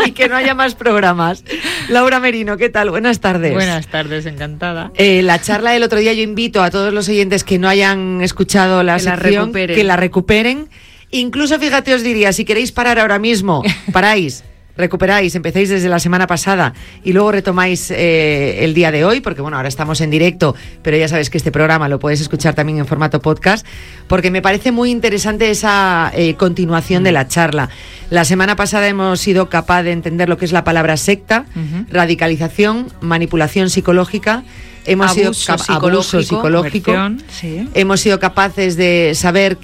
y que no haya más programas. Laura Merino, ¿qué tal? Buenas tardes. Buenas tardes, encantada. La charla del otro día, yo invito a todos los oyentes que no hayan escuchado la sección, que la recuperen. Incluso, fíjate, os diría, si queréis parar ahora mismo, paráis, recuperáis, empecéis desde la semana pasada y luego retomáis el día de hoy, porque bueno, ahora estamos en directo, pero ya sabes que este programa lo puedes escuchar también en formato podcast, porque me parece muy interesante esa continuación de la charla. La semana pasada hemos sido capaz de entender lo que es la palabra secta, radicalización, manipulación psicológica. Abuso psicológico. Sí. Hemos sido capaces de saber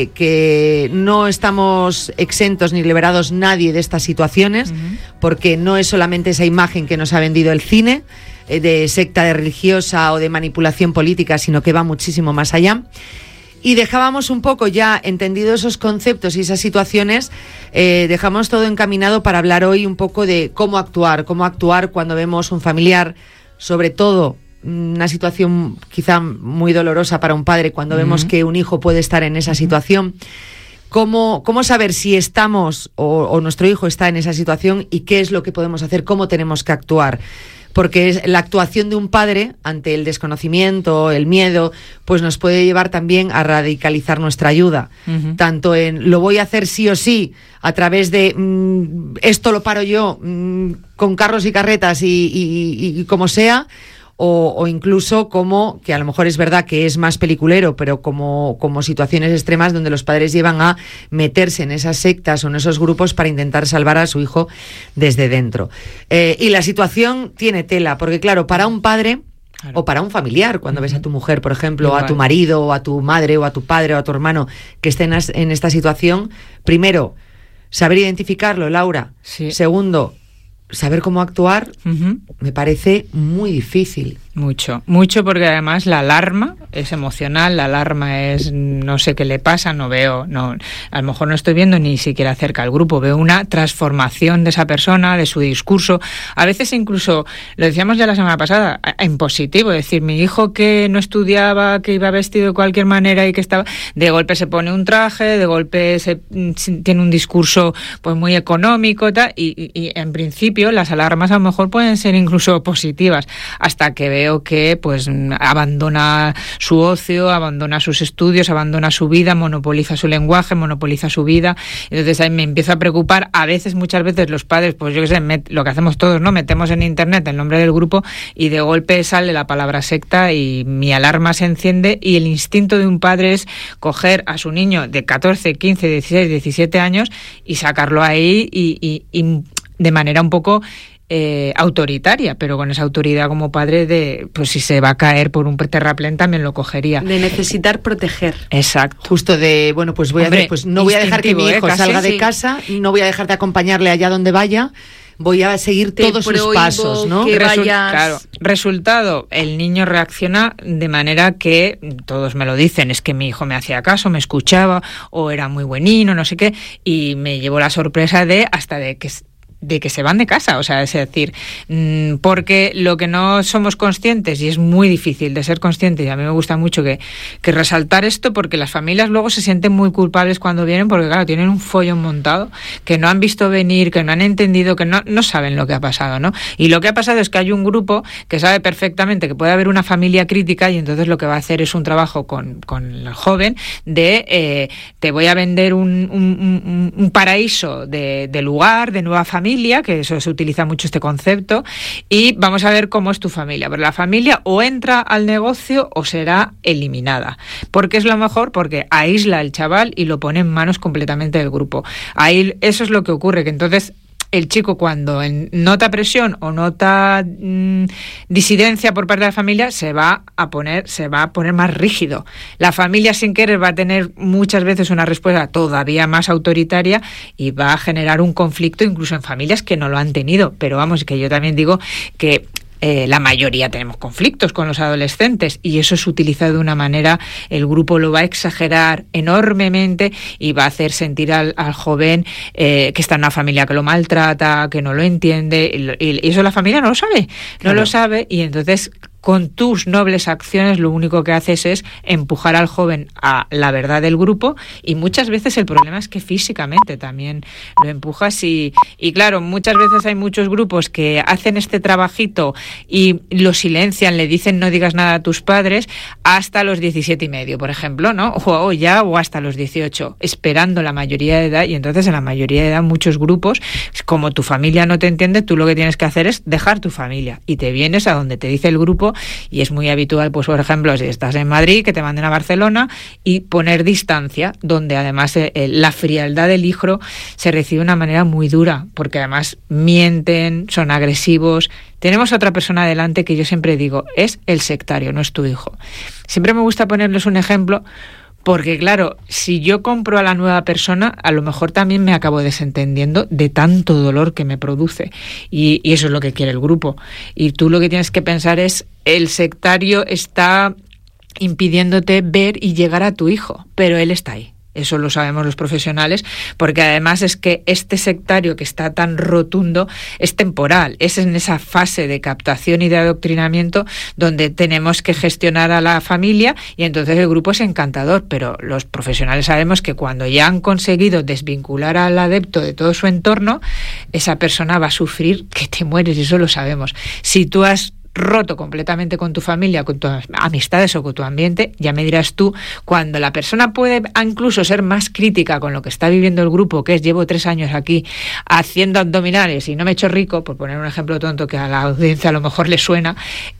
que no estamos exentos ni liberados nadie de estas situaciones, porque no es solamente esa imagen que nos ha vendido el cine de secta de religiosa o de manipulación política, sino que va muchísimo más allá. Y dejábamos un poco ya entendido esos conceptos y esas situaciones, dejamos todo encaminado para hablar hoy un poco de cómo actuar cuando vemos un familiar, sobre todo una situación quizá muy dolorosa para un padre, cuando vemos que un hijo puede estar en esa situación. ¿Cómo saber si estamos o nuestro hijo está en esa situación y qué es lo que podemos hacer, cómo tenemos que actuar? Porque la actuación de un padre ante el desconocimiento, el miedo, pues nos puede llevar también a radicalizar nuestra ayuda. Tanto en lo voy a hacer sí o sí, a través de esto lo paro yo, con carros y carretas y como sea, o incluso como, que a lo mejor es verdad que es más peliculero, pero como situaciones extremas donde los padres llevan a meterse en esas sectas o en esos grupos para intentar salvar a su hijo desde dentro. Y la situación tiene tela, porque claro, para un padre, claro, o para un familiar, cuando ves a tu mujer, por ejemplo, o a tu marido, o a tu madre, o a tu padre, o a tu hermano, que estén en esta situación, primero, saber identificarlo, Laura. Sí. Segundo, saber cómo actuar, me parece muy difícil. Mucho, porque además la alarma es emocional, la alarma es no sé qué le pasa, no, a lo mejor no estoy viendo ni siquiera cerca al grupo, veo una transformación de esa persona, de su discurso, a veces incluso, lo decíamos ya la semana pasada, en positivo, es decir, mi hijo que no estudiaba, que iba vestido de cualquier manera y que estaba, de golpe se pone un traje, de golpe tiene un discurso pues muy económico, y en principio las alarmas a lo mejor pueden ser incluso positivas, hasta que veo que pues abandona su ocio, abandona sus estudios, abandona su vida, monopoliza su lenguaje, monopoliza su vida. Entonces ahí me empiezo a preocupar. Muchas veces los padres, pues yo qué sé, lo que hacemos todos, ¿no? Metemos en internet el nombre del grupo y de golpe sale la palabra secta y mi alarma se enciende, y el instinto de un padre es coger a su niño de 14, 15, 16, 17 años y sacarlo ahí y de manera un poco autoritaria, pero con esa autoridad como padre pues si se va a caer por un terraplén también lo cogería. De necesitar proteger. Exacto. Justo de, bueno, pues no voy a dejar que mi hijo salga de casa, no voy a dejar de acompañarle allá donde vaya, voy a seguir todos sus pasos, ¿no? Claro. Resultado, el niño reacciona de manera que todos me lo dicen, es que mi hijo me hacía caso, me escuchaba, o era muy buenino, no sé qué, y me llevó la sorpresa de que se van de casa, o sea, es decir, porque lo que no somos conscientes, y es muy difícil de ser consciente, y a mí me gusta mucho que resaltar esto, porque las familias luego se sienten muy culpables cuando vienen, porque claro, tienen un follón montado, que no han visto venir, que no han entendido, que no saben lo que ha pasado, ¿no? Y lo que ha pasado es que hay un grupo que sabe perfectamente que puede haber una familia crítica, y entonces lo que va a hacer es un trabajo con el joven de te voy a vender un paraíso de lugar, de nueva familia, que eso se utiliza mucho este concepto, y vamos a ver cómo es tu familia. Pero la familia o entra al negocio o será eliminada. ¿Por qué es lo mejor? Porque aísla al chaval y lo pone en manos completamente del grupo. Ahí eso es lo que ocurre, que entonces el chico, cuando nota presión o nota disidencia por parte de la familia, se va a poner más rígido. La familia, sin querer, va a tener muchas veces una respuesta todavía más autoritaria y va a generar un conflicto incluso en familias que no lo han tenido. Pero vamos, que yo también digo que la mayoría tenemos conflictos con los adolescentes, y eso es utilizado de una manera, el grupo lo va a exagerar enormemente y va a hacer sentir al joven que está en una familia que lo maltrata, que no lo entiende, y eso la familia no lo sabe, y entonces con tus nobles acciones lo único que haces es empujar al joven a la verdad del grupo, y muchas veces el problema es que físicamente también lo empujas y claro, muchas veces hay muchos grupos que hacen este trabajito y lo silencian, le dicen no digas nada a tus padres hasta los 17 y medio, por ejemplo, ¿no? O hasta los 18, esperando la mayoría de edad, y entonces en la mayoría de edad muchos grupos, como tu familia no te entiende, tú lo que tienes que hacer es dejar tu familia y te vienes a donde te dice el grupo, y es muy habitual, pues por ejemplo, si estás en Madrid, que te manden a Barcelona y poner distancia, donde además la frialdad del hijo se recibe de una manera muy dura, porque además mienten, son agresivos. Tenemos a otra persona delante que yo siempre digo, es el sectario, no es tu hijo. Siempre me gusta ponerles un ejemplo, porque claro, si yo compro a la nueva persona, a lo mejor también me acabo desentendiendo de tanto dolor que me produce. Y eso es lo que quiere el grupo. Y tú lo que tienes que pensar es, el sectario está impidiéndote ver y llegar a tu hijo, pero él está ahí. Eso lo sabemos los profesionales, porque además es que este sectario que está tan rotundo es temporal, es en esa fase de captación y de adoctrinamiento donde tenemos que gestionar a la familia, y entonces el grupo es encantador, pero los profesionales sabemos que cuando ya han conseguido desvincular al adepto de todo su entorno, esa persona va a sufrir que te mueres, y eso lo sabemos. Si tú has roto completamente con tu familia, con tus amistades o con tu ambiente, ya me dirás tú, cuando la persona puede incluso ser más crítica con lo que está viviendo el grupo, que es llevo 3 años aquí haciendo abdominales y no me he hecho rico, por poner un ejemplo tonto que a la audiencia a lo mejor le suena,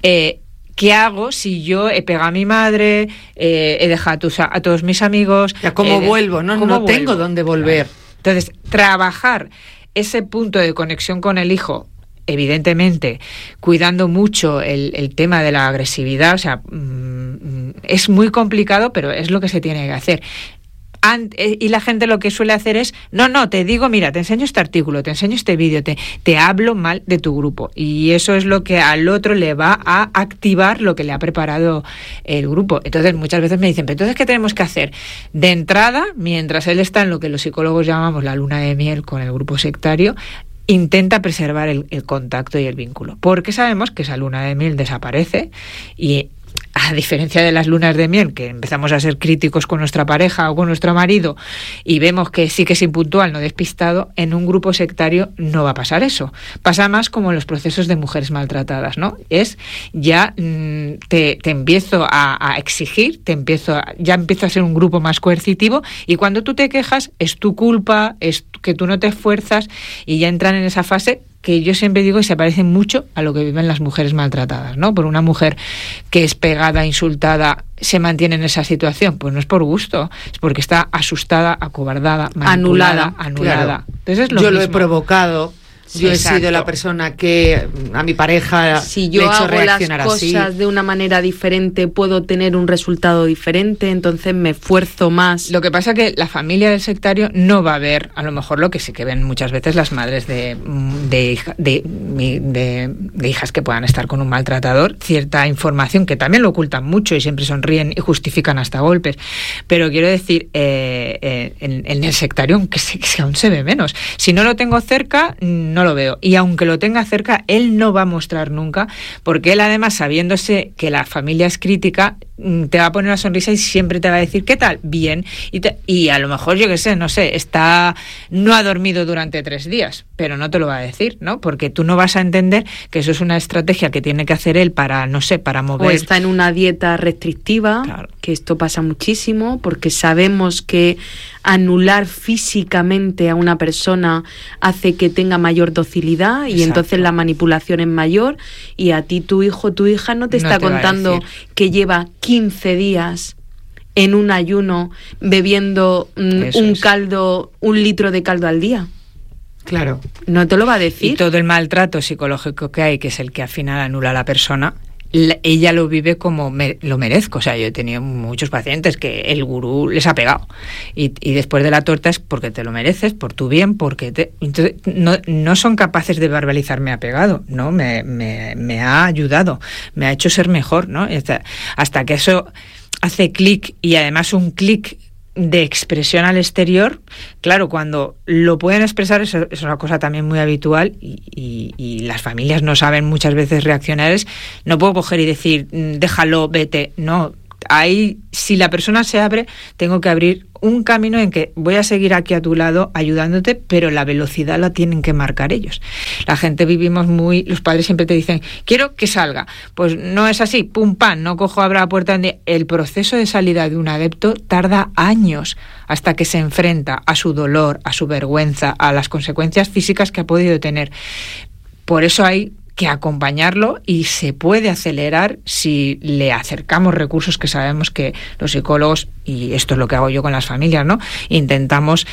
¿qué hago si yo he pegado a mi madre, he dejado a todos mis amigos? Ya, ¿cómo vuelvo? No tengo dónde volver. Entonces, trabajar ese punto de conexión con el hijo, evidentemente cuidando mucho el tema de la agresividad, o sea, es muy complicado, pero es lo que se tiene que hacer. Y la gente lo que suele hacer es, no, te digo, mira, te enseño este artículo, te enseño este vídeo, te hablo mal de tu grupo, y eso es lo que al otro le va a activar lo que le ha preparado el grupo. Entonces muchas veces me dicen, pero entonces ¿qué tenemos que hacer? De entrada, mientras él está en lo que los psicólogos llamamos la luna de miel con el grupo sectario, intenta preservar el contacto y el vínculo, porque sabemos que esa luna de miel desaparece, y a diferencia de las lunas de miel, que empezamos a ser críticos con nuestra pareja o con nuestro marido y vemos que sí que es impuntual, no despistado, en un grupo sectario no va a pasar eso. Pasa más como en los procesos de mujeres maltratadas, ¿no? Es ya te empiezo a exigir, ya empiezo a ser un grupo más coercitivo, y cuando tú te quejas es tu culpa, es que tú no te esfuerzas, y ya entran en esa fase que yo siempre digo que se parece mucho a lo que viven las mujeres maltratadas, ¿no? Por una mujer que es pegada, insultada, se mantiene en esa situación, pues no es por gusto, es porque está asustada, acobardada, manipulada, anulada. Claro. Entonces yo lo he provocado. Yo he sido la persona que a mi pareja si yo le he hecho hago reaccionar las cosas así. De una manera diferente, puedo tener un resultado diferente, entonces me esfuerzo más. Lo que pasa es que la familia del sectario no va a ver a lo mejor lo que sí que ven muchas veces las madres de hijas que puedan estar con un maltratador, cierta información que también lo ocultan mucho y siempre sonríen y justifican hasta golpes, pero quiero decir, en el sectario que aún se ve menos. Si no lo tengo cerca, no lo veo, y aunque lo tenga cerca, él no va a mostrar nunca, porque él además, sabiéndose que la familia es crítica, te va a poner una sonrisa y siempre te va a decir ¿qué tal? Bien, y a lo mejor, yo qué sé, no sé, no ha dormido durante 3 días, pero no te lo va a decir, ¿no? Porque tú no vas a entender que eso es una estrategia que tiene que hacer él para, no sé, para mover. O está en una dieta restrictiva, claro. Que esto pasa muchísimo, porque sabemos que anular físicamente a una persona hace que tenga mayor docilidad. Exacto. Y entonces la manipulación es mayor, y a ti tu hijo, tu hija no te está contando que lleva 15 días en un ayuno bebiendo un litro de caldo al día. Claro. No te lo va a decir. Y todo el maltrato psicológico que hay, que es el que al final anula a la persona, ella lo vive como lo merezco. O sea, yo he tenido muchos pacientes que el gurú les ha pegado, y después de la torta es porque te lo mereces, por tu bien, porque entonces no son capaces de verbalizar me ha pegado, no, me ha ayudado, me ha hecho ser mejor, ¿no? Hasta que eso hace clic, y además un clic de expresión al exterior, claro, cuando lo pueden expresar, eso es una cosa también muy habitual, y las familias no saben muchas veces reaccionar, no puedo coger y decir, déjalo, vete, no. Ahí, si la persona se abre, tengo que abrir un camino en que voy a seguir aquí a tu lado ayudándote, pero la velocidad la tienen que marcar ellos. La gente vivimos los padres siempre te dicen, quiero que salga. Pues no es así, pum, pam, no cojo, abro la puerta. El proceso de salida de un adepto tarda años hasta que se enfrenta a su dolor, a su vergüenza, a las consecuencias físicas que ha podido tener. Por eso hay que acompañarlo y se puede acelerar si le acercamos recursos que sabemos que los psicólogos, y esto es lo que hago yo con las familias, ¿no? Intentamos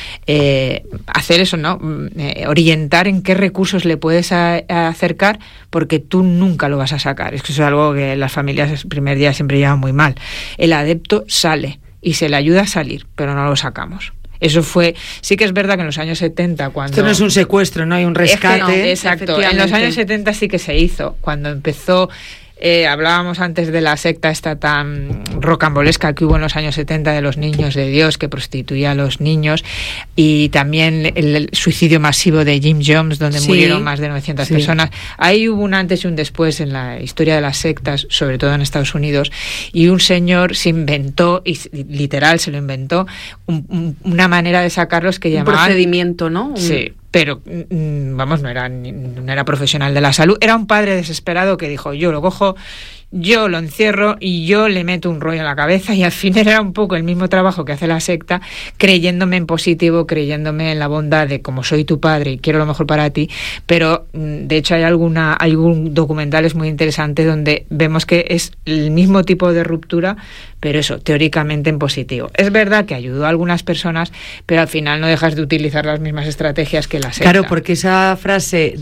hacer eso, ¿no? Orientar en qué recursos le puedes acercar, porque tú nunca lo vas a sacar. Es que eso es algo que las familias el primer día siempre llevan muy mal. El adepto sale y se le ayuda a salir, pero no lo sacamos. Eso fue, sí que es verdad que en los años 70 cuando... Esto no es un secuestro, no hay un rescate. No, exacto, en los años 70 sí que se hizo, cuando empezó... hablábamos antes de la secta esta tan rocambolesca que hubo en los años 70 de los niños de Dios, que prostituía a los niños, y también el suicidio masivo de Jim Jones, donde murieron más de 900 personas. Ahí hubo un antes y un después en la historia de las sectas, sobre todo en Estados Unidos, y un señor se inventó, y literal se lo inventó, una manera de sacarlos que llamaban... Un procedimiento, ¿no? Sí. Pero, vamos, no era profesional de la salud. Era un padre desesperado que dijo, yo lo cojo, yo lo encierro y yo le meto un rollo en la cabeza, y al final era un poco el mismo trabajo que hace la secta, creyéndome en positivo, creyéndome en la bondad de como soy tu padre y quiero lo mejor para ti. Pero, de hecho, hay algún documentales muy interesante donde vemos que es el mismo tipo de ruptura, pero eso, teóricamente en positivo. Es verdad que ayudó a algunas personas, pero al final no dejas de utilizar las mismas estrategias que la secta. Claro, porque esa frase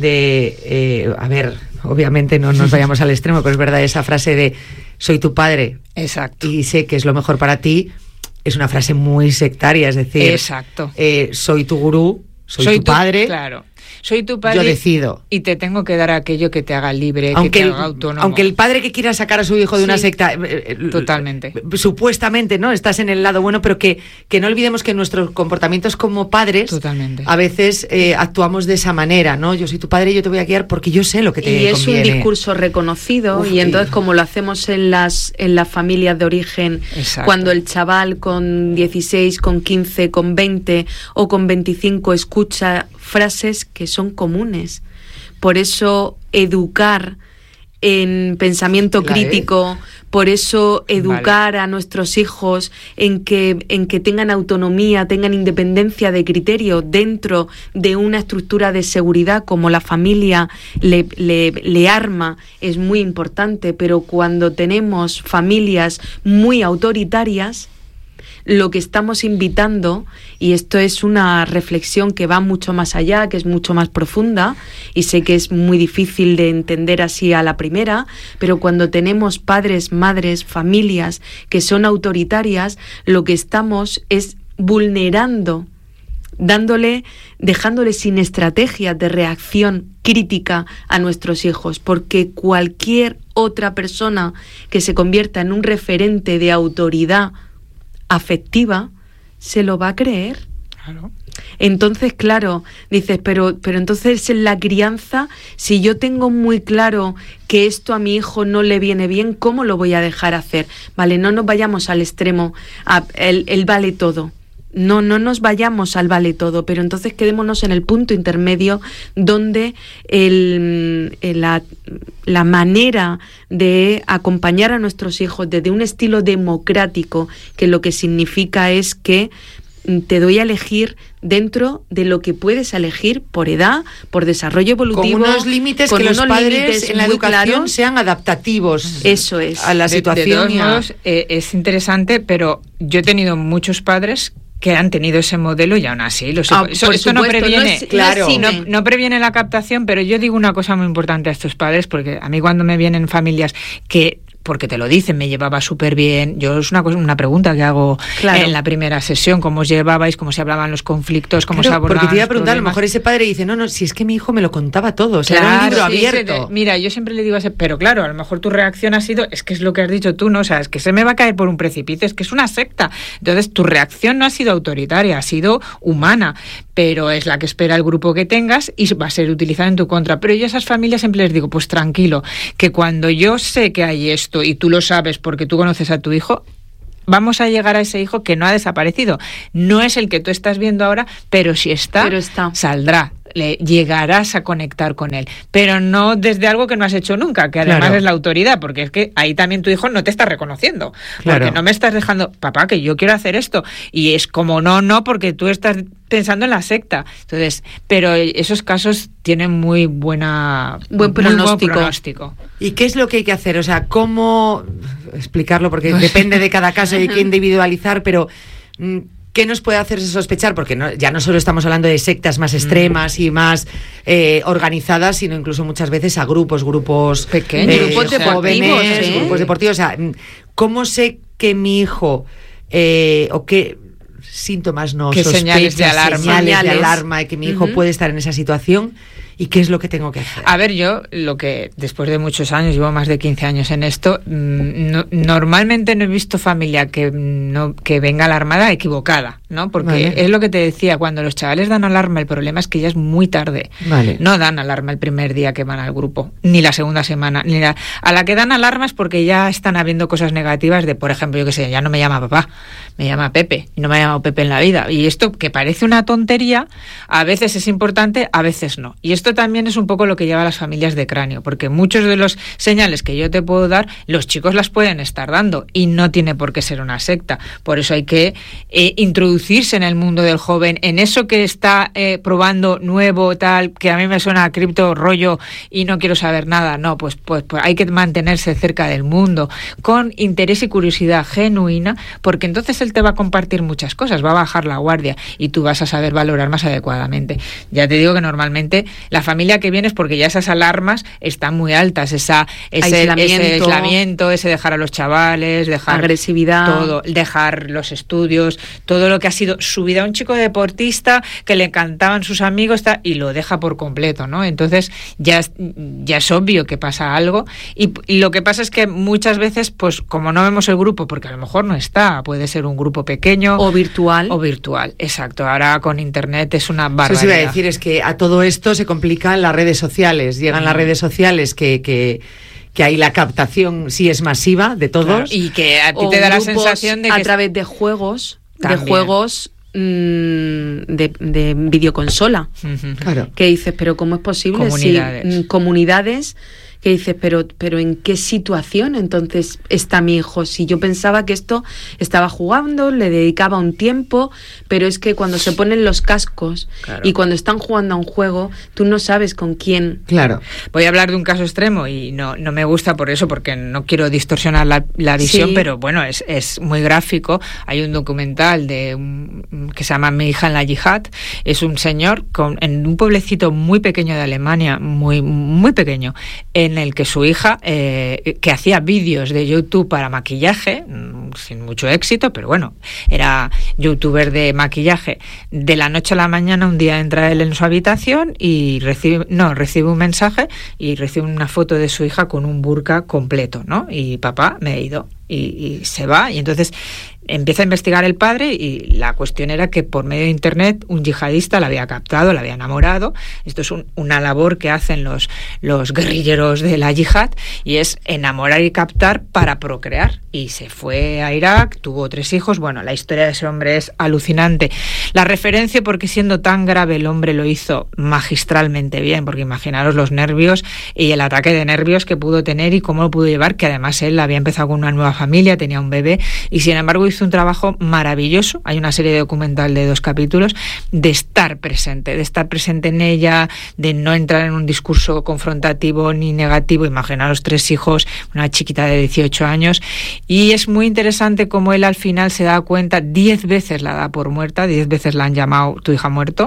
de... obviamente no nos vayamos al extremo, pero es verdad, esa frase de soy tu padre. Exacto. Y sé que es lo mejor para ti, es una frase muy sectaria, es decir... Exacto. Soy tu gurú, soy tu padre... Claro. Soy tu padre, yo decido. Y te tengo que dar aquello que te haga libre, que te haga autónomo. Aunque el padre que quiera sacar a su hijo de una secta... totalmente. Supuestamente, ¿no? Estás en el lado bueno, pero que no olvidemos que nuestros comportamientos como padres... Totalmente. A veces actuamos de esa manera, ¿no? Yo soy tu padre y yo te voy a guiar porque yo sé lo que te conviene. Y es un discurso reconocido. Y entonces, como lo hacemos en las familias de origen, exacto, cuando el chaval con 16, con 15, con 20 o con 25 escucha frases que son comunes. Por eso educar en pensamiento crítico, por eso educar a nuestros hijos en que tengan autonomía, tengan independencia de criterio dentro de una estructura de seguridad como la familia le arma, es muy importante. Pero cuando tenemos familias muy autoritarias, lo que estamos invitando, y esto es una reflexión que va mucho más allá, que es mucho más profunda, y sé que es muy difícil de entender así a la primera, pero cuando tenemos padres, madres, familias que son autoritarias, lo que estamos es vulnerando, dejándole sin estrategia de reacción crítica a nuestros hijos, porque cualquier otra persona que se convierta en un referente de autoridad afectiva se lo va a creer. Claro. Entonces, claro, dices, pero entonces en la crianza, si yo tengo muy claro que esto a mi hijo no le viene bien, ¿cómo lo voy a dejar hacer? Vale, no nos vayamos al extremo, el vale todo. No nos vayamos al vale todo, pero entonces quedémonos en el punto intermedio donde la manera de acompañar a nuestros hijos desde un estilo democrático, que lo que significa es que te doy a elegir dentro de lo que puedes elegir por edad, por desarrollo evolutivo, con unos límites, que los padres en la educación sean adaptativos. Eso es. A la situación. De todos modos, es interesante, pero yo he tenido muchos padres que han tenido ese modelo y aún así esto no previene, no previene la captación, pero yo digo una cosa muy importante a estos padres, porque a mí cuando me vienen familias que porque te lo dicen, me llevaba súper bien. Yo es una pregunta que hago en la primera sesión, cómo os llevabais, cómo se hablaban los conflictos, cómo se abordaban. Porque te iba a preguntar, a lo mejor ese padre dice, no, si es que mi hijo me lo contaba todo, o sea, era un libro abierto. Mira, yo siempre le digo a ese, pero claro, a lo mejor tu reacción ha sido, es que es lo que has dicho tú, ¿no? O sea, es que se me va a caer por un precipicio, es que es una secta. Entonces, tu reacción no ha sido autoritaria, ha sido humana, pero es la que espera el grupo que tengas y va a ser utilizada en tu contra. Pero yo a esas familias siempre les digo, pues tranquilo, que cuando yo sé que hay esto y tú lo sabes porque tú conoces a tu hijo, vamos a llegar a ese hijo que no ha desaparecido. No es el que tú estás viendo ahora, pero si está, saldrá. Llegarás a conectar con él, pero no desde algo que no has hecho nunca, que además es la autoridad, porque es que ahí también tu hijo no te está reconociendo, porque no me estás dejando, papá, que yo quiero hacer esto, y es como no, porque tú estás pensando en la secta. Entonces, pero esos casos tienen muy buen pronóstico. ¿Y qué es lo que hay que hacer? O sea, ¿cómo explicarlo? Porque depende de cada caso, hay que individualizar, pero ¿qué nos puede hacer sospechar? Porque ya no solo estamos hablando de sectas más extremas y más organizadas, sino incluso muchas veces a grupos pequeños, grupos deportivos, grupos deportivos. O sea, ¿cómo sé que mi hijo o qué síntomas ¿Qué señales de alarma de que mi hijo puede estar en esa situación? ¿Y qué es lo que tengo que hacer? A ver, yo lo que después de muchos años, llevo más de 15 años en esto, normalmente no he visto familia que venga alarmada equivocada, ¿no? Porque es lo que te decía, cuando los chavales dan alarma, el problema es que ya es muy tarde. No dan alarma el primer día que van al grupo, ni la segunda semana, a la que dan alarma es porque ya están habiendo cosas negativas de, por ejemplo, yo qué sé, ya no me llama papá, me llama Pepe, y no me ha llamado Pepe en la vida. Y esto, que parece una tontería, a veces es importante, a veces no. Y esto también es un poco lo que lleva a las familias de cráneo, porque muchos de los señales que yo te puedo dar, los chicos las pueden estar dando y no tiene por qué ser una secta. Por eso hay que introducirse en el mundo del joven, en eso que está probando nuevo, tal, que a mí me suena a cripto rollo y no quiero saber nada. No, pues hay que mantenerse cerca del mundo con interés y curiosidad genuina, porque entonces él te va a compartir muchas cosas, va a bajar la guardia y tú vas a saber valorar más adecuadamente. Ya te digo que normalmente la familia que viene es porque ya esas alarmas están muy altas, ese aislamiento, ese dejar a los chavales, dejar agresividad, todo, dejar los estudios, todo lo que ha sido su vida. Un chico deportista que le encantaban sus amigos y lo deja por completo, ¿no? Entonces ya es obvio que pasa algo y lo que pasa es que muchas veces, pues como no vemos el grupo, porque a lo mejor no está, puede ser un grupo pequeño o virtual, exacto. Ahora con internet es una barbaridad. Eso iba a decir, es que a todo esto se complican las redes sociales, llegan las redes sociales que ahí la captación sí es masiva de todos. Claro, y que a ti te da la sensación de que a través de juegos de videoconsola. Claro. Que dices, pero ¿cómo es posible? Comunidades que dices, pero ¿en qué situación entonces está mi hijo? Si yo pensaba que esto estaba jugando, le dedicaba un tiempo, pero es que cuando se ponen los cascos y cuando están jugando a un juego, tú no sabes con quién. Claro. Voy a hablar de un caso extremo y no me gusta por eso, porque no quiero distorsionar la visión, pero bueno, es muy gráfico. Hay un documental que se llama Mi hija en la yihad. Es un señor en un pueblecito muy pequeño de Alemania, muy, muy pequeño, en el que su hija, que hacía vídeos de YouTube para maquillaje, sin mucho éxito, pero bueno, era youtuber de maquillaje, de la noche a la mañana un día entra él en su habitación y recibe un mensaje y recibe una foto de su hija con un burka completo, ¿no? Y papá, me he ido. Y se va, y entonces empieza a investigar el padre y la cuestión era que por medio de internet un yihadista la había captado, la había enamorado. Esto es una labor que hacen los guerrilleros de la yihad, y es enamorar y captar para procrear. Y se fue a Irak, tuvo 3 hijos. Bueno, la historia de ese hombre es alucinante. La referencia, porque siendo tan grave el hombre lo hizo magistralmente bien, porque imaginaros los nervios y el ataque de nervios que pudo tener y cómo lo pudo llevar, que además él había empezado con una nueva familia, tenía un bebé, y sin embargo hizo un trabajo maravilloso. Hay una serie de documental de 2 capítulos de estar presente en ella, de no entrar en un discurso confrontativo ni negativo. Imaginaros 3 hijos, una chiquita de 18 años, y es muy interesante cómo él al final se da cuenta, 10 veces la da por muerta, 10 veces la han llamado tu hija muerto,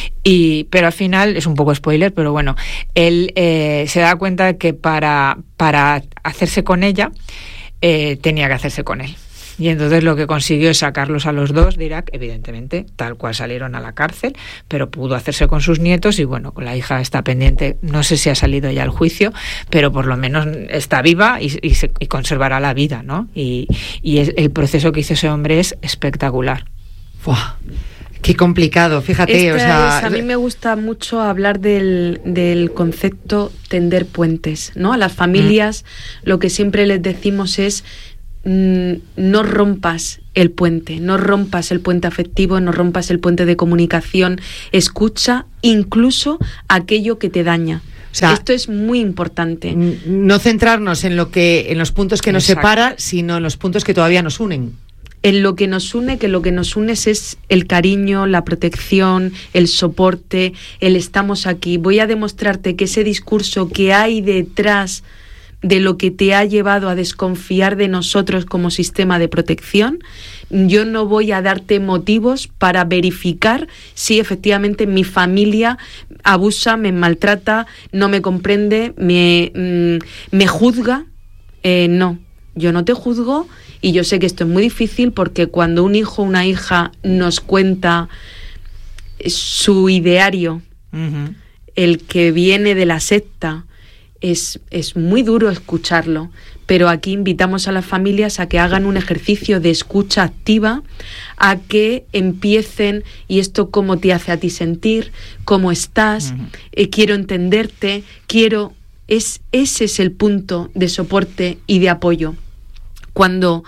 Pero al final, es un poco spoiler, pero bueno, él se da cuenta de que para hacerse con ella, tenía que hacerse con él. Y entonces lo que consiguió es sacarlos a los dos de Irak, evidentemente, tal cual salieron a la cárcel, pero pudo hacerse con sus nietos y bueno, con la hija está pendiente, no sé si ha salido ya al juicio, pero por lo menos está viva y conservará la vida, ¿no? Y el proceso que hizo ese hombre es espectacular. ¡Buah! Qué complicado, fíjate. A mí me gusta mucho hablar del concepto tender puentes, ¿no? A las familias lo que siempre les decimos es no rompas el puente afectivo, no rompas el puente de comunicación, escucha incluso aquello que te daña. O sea, esto es muy importante. No centrarnos en los puntos que nos separan, sino en los puntos que todavía nos unen. En lo que nos une, que lo que nos une es el cariño, la protección, el soporte, el estamos aquí. Voy a demostrarte que ese discurso que hay detrás de lo que te ha llevado a desconfiar de nosotros como sistema de protección, yo no voy a darte motivos para verificar si efectivamente mi familia abusa, me maltrata, no me comprende, me juzga. No, yo no te juzgo y yo sé que esto es muy difícil porque cuando un hijo o una hija nos cuenta su ideario, el que viene de la secta, es muy duro escucharlo, pero aquí invitamos a las familias a que hagan un ejercicio de escucha activa, a que empiecen, y esto cómo te hace a ti sentir, cómo estás, quiero entenderte, ese es el punto de soporte y de apoyo. Cuando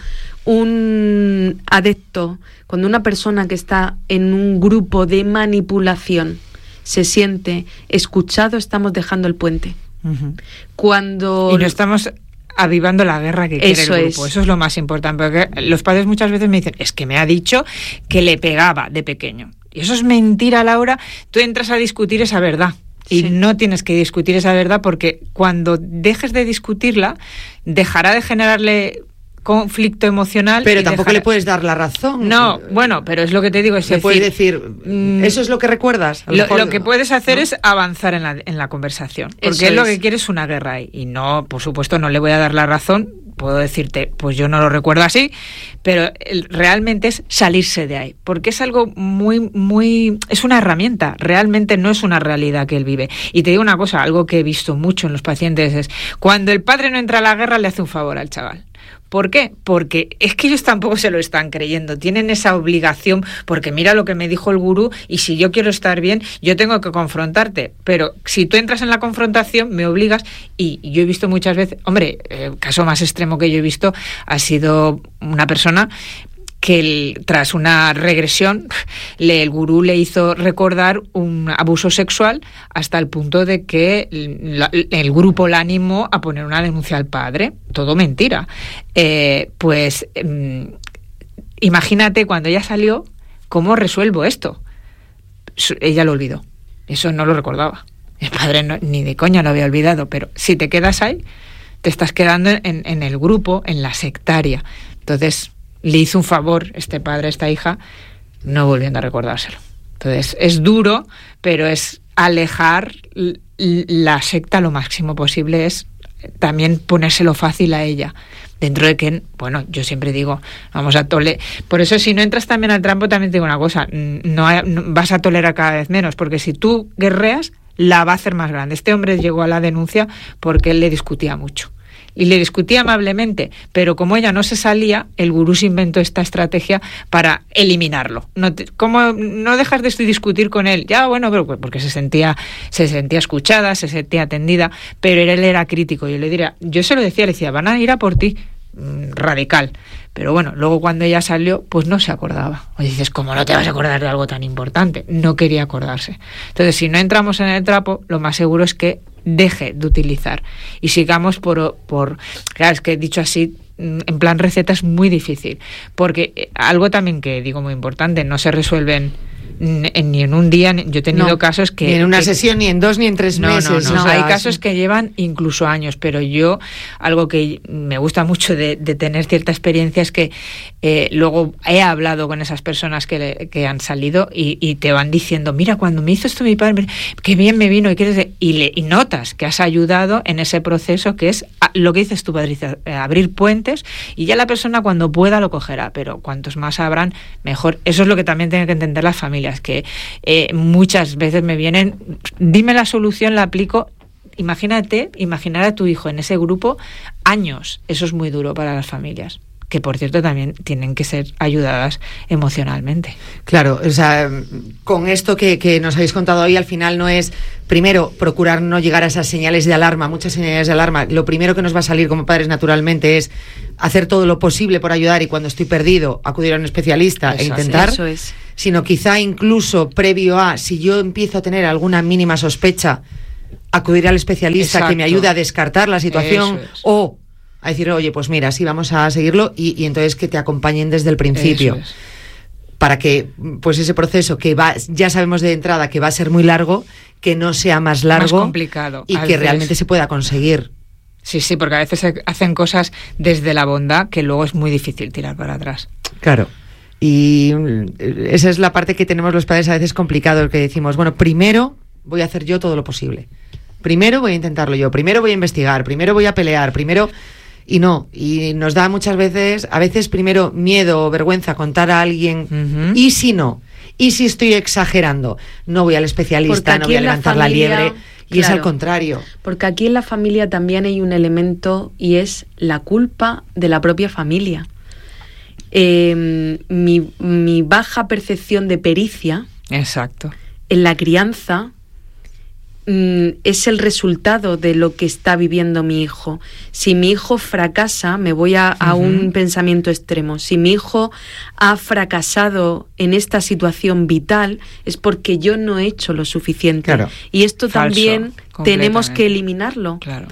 un adepto, cuando una persona que está en un grupo de manipulación se siente escuchado, estamos dejando el puente. Y no estamos avivando la guerra que quiere el grupo. Eso es lo más importante, porque los padres muchas veces me dicen, es que me ha dicho que le pegaba de pequeño. Y eso es mentira, Laura. Tú entras a discutir esa verdad. Y no tienes que discutir esa verdad, porque cuando dejes de discutirla, dejará de generarle conflicto emocional. Pero tampoco le puedes dar la razón. No, bueno, pero es lo que te digo. Le puedes decir, ¿eso es lo que recuerdas? Lo que puedes hacer es avanzar en la conversación, porque él lo que quiere es una guerra ahí. Y no, por supuesto, no le voy a dar la razón. Puedo decirte, pues yo no lo recuerdo así, pero realmente es salirse de ahí, porque es algo muy, es una herramienta, realmente no es una realidad que él vive. Y te digo una cosa, algo que he visto mucho en los pacientes es, cuando el padre no entra a la guerra, le hace un favor al chaval. ¿Por qué? Porque es que ellos tampoco se lo están creyendo, tienen esa obligación, porque mira lo que me dijo el gurú, y si yo quiero estar bien, yo tengo que confrontarte, pero si tú entras en la confrontación, me obligas, y yo he visto muchas veces, hombre, el caso más extremo que yo he visto ha sido una persona que tras una regresión el gurú le hizo recordar un abuso sexual hasta el punto de que el grupo la animó a poner una denuncia al padre. Todo mentira. Imagínate cuando ella salió, ¿cómo resuelvo esto? Ella lo olvidó. Eso no lo recordaba. El padre ni de coña lo había olvidado, pero si te quedas ahí, te estás quedando en el grupo, en la sectaria. Entonces le hizo un favor este padre a esta hija, no volviendo a recordárselo. Entonces, es duro, pero es alejar la secta lo máximo posible, es también ponérselo fácil a ella. Dentro de que, bueno, yo siempre digo, vamos a tolerar. Por eso, si no entras también al trampo, también te digo una cosa, no vas a tolerar cada vez menos, porque si tú guerreas, la va a hacer más grande. Este hombre llegó a la denuncia porque él le discutía mucho. Y le discutía amablemente, pero como ella no se salía, el gurú se inventó esta estrategia para eliminarlo. ¿Cómo no dejas de discutir con él? Ya, bueno, pero porque se sentía escuchada, se sentía atendida, pero él era crítico. Yo se lo decía, le decía, van a ir a por ti, radical. Pero bueno, luego cuando ella salió, pues no se acordaba. O dices, ¿cómo no te vas a acordar de algo tan importante? No quería acordarse. Entonces, si no entramos en el trapo, lo más seguro es que deje de utilizar y sigamos por claro, es que dicho así en plan receta es muy difícil, porque algo también que digo muy importante, no se resuelven ni en un día. Yo he tenido casos que... Ni en una sesión, ni en 2, ni en 3 meses. No. Hay casos que llevan incluso años, pero yo, algo que me gusta mucho de tener cierta experiencia es que luego he hablado con esas personas que han salido y te van diciendo, mira, cuando me hizo esto mi padre, qué bien me vino, y notas que has ayudado en ese proceso que es lo que dices tú, Patricia, abrir puentes, y ya la persona cuando pueda lo cogerá, pero cuantos más abran, mejor. Eso es lo que también tienen que entender las familias, que muchas veces me vienen, dime la solución, la aplico. Imaginar a tu hijo en ese grupo años. Eso es muy duro para las familias, que por cierto también tienen que ser ayudadas emocionalmente. Claro, o sea, con esto que nos habéis contado hoy, al final no es, primero, procurar no llegar a esas señales de alarma, muchas señales de alarma. Lo primero que nos va a salir como padres naturalmente es hacer todo lo posible por ayudar, y cuando estoy perdido, acudir a un especialista e intentar. Eso es. Sino quizá incluso previo a, si yo empiezo a tener alguna mínima sospecha, acudir al especialista. Exacto. Que me ayude a descartar la situación, o a decir, oye, pues mira, sí, vamos a seguirlo, y entonces que te acompañen desde el principio. Para que pues ese proceso que ya sabemos de entrada que va a ser muy largo, que no sea más largo, más complicado, y que realmente se pueda conseguir. Sí, porque a veces hacen cosas desde la bondad que luego es muy difícil tirar para atrás. Claro. Y esa es la parte que tenemos los padres a veces complicado, que decimos, bueno, primero voy a hacer yo todo lo posible. Primero voy a intentarlo yo, primero voy a investigar, primero voy a pelear, primero... Y nos da muchas veces, a veces primero miedo o vergüenza contar a alguien, y si no, y si estoy exagerando, no voy al especialista, no voy a levantar la liebre, y es al contrario. Porque aquí en la familia también hay un elemento, y es la culpa de la propia familia. Mi baja percepción de pericia. Exacto. En la crianza es el resultado de lo que está viviendo mi hijo. Si mi hijo fracasa, me voy a un pensamiento extremo. Si mi hijo ha fracasado en esta situación vital, es porque yo no he hecho lo suficiente. Claro. Y esto también tenemos que eliminarlo. Claro.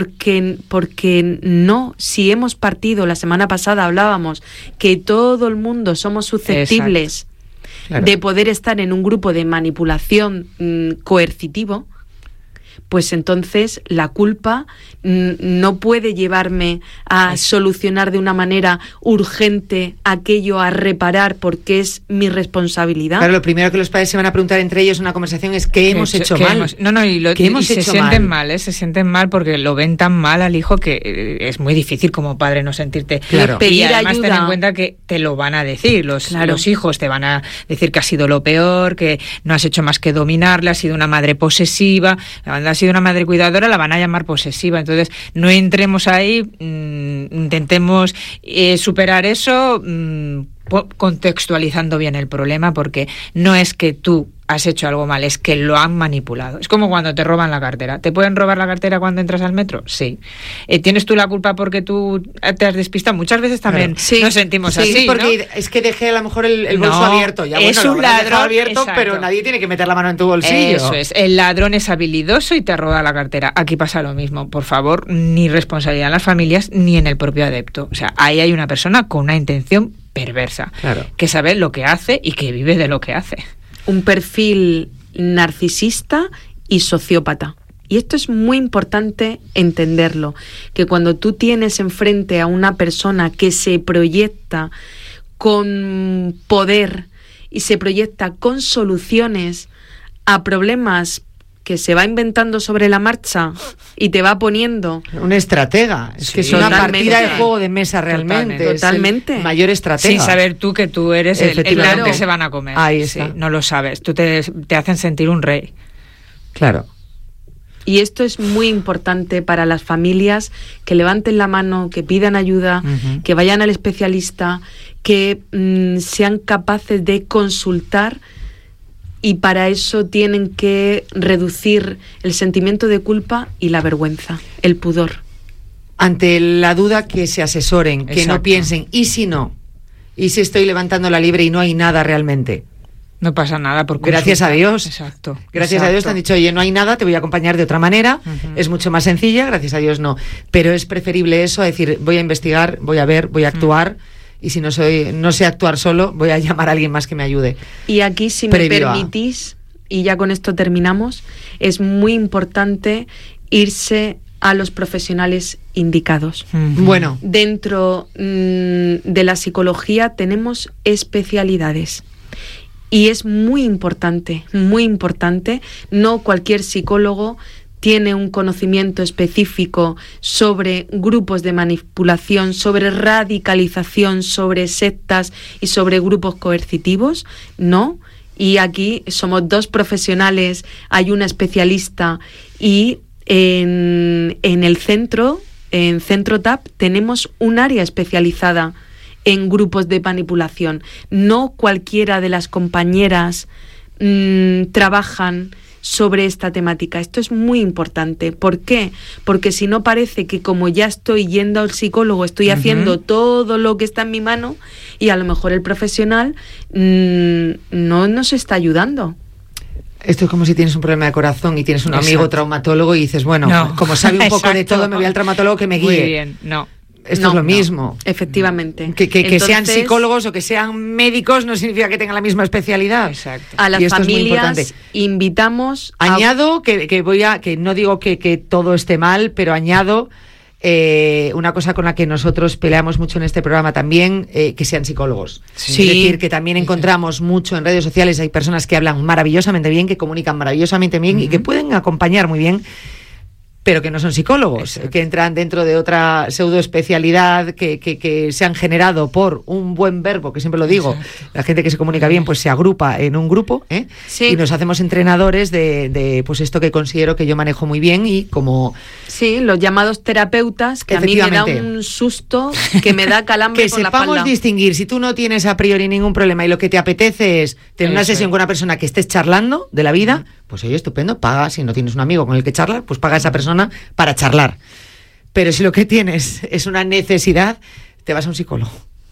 Porque no, si hemos partido, la semana pasada hablábamos que todo el mundo somos susceptibles de poder estar en un grupo de manipulación coercitivo, pues entonces la culpa no puede llevarme a solucionar de una manera urgente aquello, a reparar, porque es mi responsabilidad. Claro, lo primero que los padres se van a preguntar entre ellos en una conversación es ¿qué hemos hecho mal? Y se sienten mal, se sienten mal porque lo ven tan mal al hijo que es muy difícil como padre no sentirte. Claro. Y además ten en cuenta que te lo van a decir, los hijos te van a decir que has sido lo peor, que no has hecho más que dominarle, has sido una madre posesiva, has sido una madre cuidadora, la van a llamar posesiva. Entonces, no entremos ahí, intentemos superar eso, contextualizando bien el problema, porque no es que tú has hecho algo mal, es que lo han manipulado. Es como cuando te roban la cartera. ¿Te pueden robar la cartera cuando entras al metro? Sí. ¿Tienes tú la culpa porque tú te has despistado? Muchas veces también nos sentimos así, Sí, porque es que dejé a lo mejor el bolso abierto. Ya, es un ladrón abierto, pero nadie tiene que meter la mano en tu bolsillo. Eso es. El ladrón es habilidoso y te roba la cartera. Aquí pasa lo mismo. Por favor, ni responsabilidad en las familias ni en el propio adepto. O sea, ahí hay una persona con una intención perversa, que sabe lo que hace y que vive de lo que hace. Un perfil narcisista y sociópata. Y esto es muy importante entenderlo, que cuando tú tienes enfrente a una persona que se proyecta con poder y se proyecta con soluciones a problemas que se va inventando sobre la marcha y te va poniendo... Un estratega. Es que es una partida de juego de mesa realmente. Totalmente. Es el mayor estratega. Sin saber tú que tú eres el ladrón que se van a comer. Ahí está. Sí, no lo sabes. Tú te hacen sentir un rey. Claro. Y esto es muy importante para las familias, que levanten la mano, que pidan ayuda, que vayan al especialista, que sean capaces de consultar. Y para eso tienen que reducir el sentimiento de culpa y la vergüenza, el pudor. Ante la duda, que se asesoren, que no piensen, ¿y si no? ¿Y si estoy levantando la liebre y no hay nada realmente? No pasa nada por consulta. Gracias a Dios. Exacto. Gracias a Dios te han dicho, oye, no hay nada, te voy a acompañar de otra manera. Es mucho más sencilla, gracias a Dios no. Pero es preferible eso a decir, voy a investigar, voy a ver, voy a actuar. y si no sé actuar solo, voy a llamar a alguien más que me ayude. Y aquí, si me permitís, y ya con esto terminamos, es muy importante irse a los profesionales indicados. Bueno, dentro de la psicología tenemos especialidades y es muy importante, no cualquier psicólogo tiene un conocimiento específico sobre grupos de manipulación, sobre radicalización, sobre sectas y sobre grupos coercitivos, no. Y aquí somos 2 profesionales, hay una especialista, y en el centro, en Centro TAP, tenemos un área especializada en grupos de manipulación. No cualquiera de las compañeras trabajan sobre esta temática. Esto es muy importante. ¿Por qué? Porque si no, parece que como ya estoy yendo al psicólogo, estoy haciendo todo lo que está en mi mano, y a lo mejor el profesional no nos está ayudando. Esto es como si tienes un problema de corazón y tienes un amigo traumatólogo y dices, bueno, como sabe un poco de todo, me voy al traumatólogo que me guíe. Muy bien, Esto es lo mismo. Efectivamente. Entonces, sean psicólogos o que sean médicos no significa que tengan la misma especialidad. Exacto. A las familias invitamos. Añado que no digo que todo esté mal, pero añado una cosa con la que nosotros peleamos mucho en este programa también, que sean psicólogos. Sí. Es decir, que también encontramos mucho en redes sociales, hay personas que hablan maravillosamente bien, que comunican maravillosamente bien y que pueden acompañar muy bien, pero que no son psicólogos. Exacto. Que entran dentro de otra pseudoespecialidad que se han generado por un buen verbo, que siempre lo digo. Exacto. La gente que se comunica bien pues se agrupa en un grupo, sí. Y nos hacemos entrenadores de pues esto que considero que yo manejo muy bien, y como... Sí, los llamados terapeutas, que a mí me da un susto, que me da calambre por la espalda. Que sepamos distinguir, si tú no tienes a priori ningún problema y lo que te apetece es tener una sesión con una persona que estés charlando de la vida, pues oye, estupendo, paga. Si no tienes un amigo con el que charlar, pues paga a esa persona para charlar. Pero si lo que tienes es una necesidad, te vas a un psicólogo.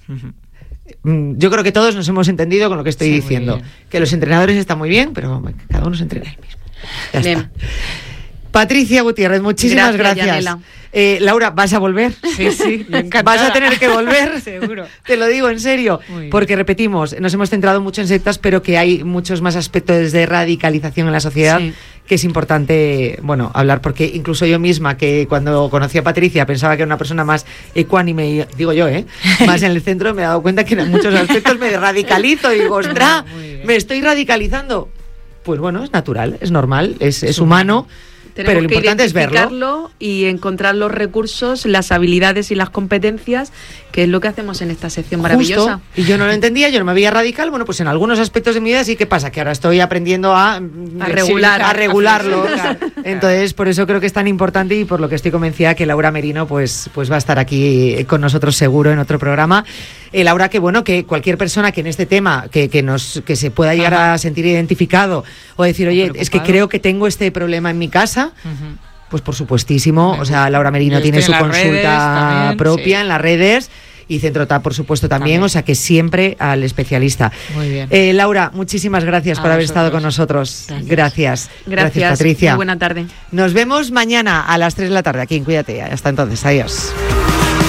Yo creo que todos nos hemos entendido con lo que estoy diciendo. Que los entrenadores están muy bien, pero cada uno se entrena él mismo. Ya está. Patricia Gutiérrez, muchísimas gracias. Laura, ¿vas a volver? Sí, vas a tener que volver. Seguro. Te lo digo en serio, porque repetimos, nos hemos centrado mucho en sectas, pero que hay muchos más aspectos de radicalización en la sociedad, que es importante, hablar, porque incluso yo misma, que cuando conocí a Patricia pensaba que era una persona más ecuánime, digo yo, más en el centro, me he dado cuenta que en muchos aspectos me radicalizo y digo, ¡ostras! Me estoy radicalizando. Pues bueno, es natural, es normal, es humano. Pero lo importante es verlo y encontrar los recursos, las habilidades y las competencias, que es lo que hacemos en esta sección maravillosa. Y yo no lo entendía, yo no me veía radical. Bueno, pues en algunos aspectos de mi vida sí. ¿Qué pasa? Que ahora estoy aprendiendo a regularlo. Entonces, por eso creo que es tan importante, y por lo que estoy convencida que Laura Merino pues va a estar aquí con nosotros seguro en otro programa. Laura, que cualquier persona que en este tema que se pueda llegar a sentir identificado o decir, oye, es que creo que tengo este problema en mi casa, pues por supuestísimo. O sea, Laura Merino tiene su consulta propia en las redes, y Centro TAP, por supuesto, también. O sea, que siempre al especialista. Muy bien. Laura, muchísimas gracias por haber estado con nosotros. Gracias, Patricia. Muy buena tarde. Nos vemos mañana a las 3 de la tarde aquí en Cuídate. Hasta entonces, adiós.